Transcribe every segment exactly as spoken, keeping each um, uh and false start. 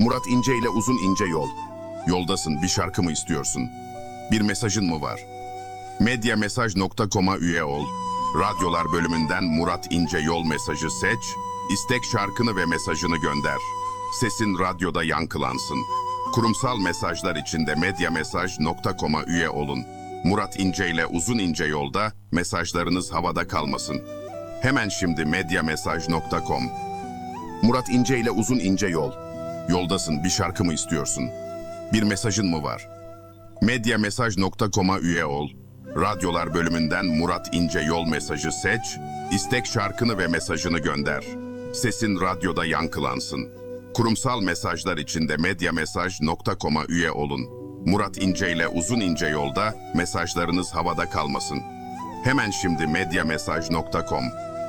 Murat İnce ile Uzun İnce Yol. Yoldasın, bir şarkı mı istiyorsun? Bir mesajın mı var? medyamesaj nokta com'a üye ol. Radyolar bölümünden Murat İnce Yol mesajı seç. İstek şarkını ve mesajını gönder. Sesin radyoda yankılansın. Kurumsal mesajlar için de medyamesaj nokta com'a üye olun. Murat İnce ile Uzun İnce Yolda mesajlarınız havada kalmasın. Hemen şimdi medyamesaj nokta com. Murat İnce ile Uzun İnce Yol. Yoldasın, bir şarkı mı istiyorsun? Bir mesajın mı var? medyamesaj nokta com'a üye ol. Radyolar bölümünden Murat İnce Yol mesajı seç. İstek şarkını ve mesajını gönder. Sesin radyoda yankılansın. Kurumsal mesajlar için de medyamesaj nokta com'a üye olun. Murat İnce ile Uzun İnce Yolda mesajlarınız havada kalmasın. Hemen şimdi medyamesaj nokta com.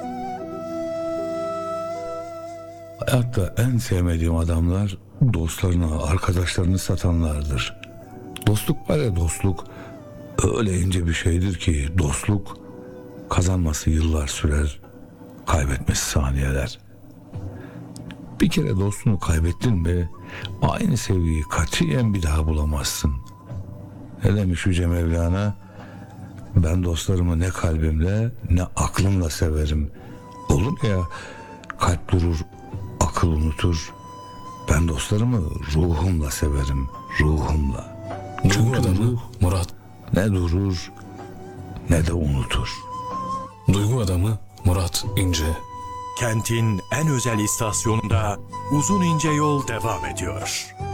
Hayatta en sevmediğim adamlar dostlarını, arkadaşlarını satanlardır. Dostluk var ya, dostluk öyle ince bir şeydir ki dostluk kazanması yıllar sürer, kaybetmesi saniyeler. Bir kere dostunu kaybettin mi aynı sevgiyi katiyen bir daha bulamazsın. Ne demiş Yüce Mevlana? Ben dostlarımı ne kalbimle ne aklımla severim. Olur ya, kalp durur, akıl unutur. Ben dostlarımı ruhumla severim, ruhumla. Duygu adamı Murat. Ne durur ne de unutur. Duygu adamı Murat İnce. Kentin en özel istasyonunda Uzun İnce Yol devam ediyor.